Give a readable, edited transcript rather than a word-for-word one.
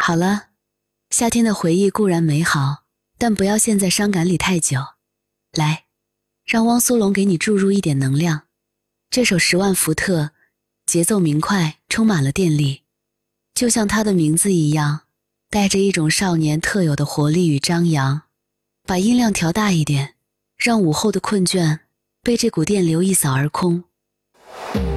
好了，夏天的回忆固然美好，但不要陷在伤感里太久。来，让汪苏泷给你注入一点能量。这首10万伏特，节奏明快，充满了电力，就像它的名字一样，带着一种少年特有的活力与张扬。把音量调大一点，让午后的困倦被这股电流一扫而空。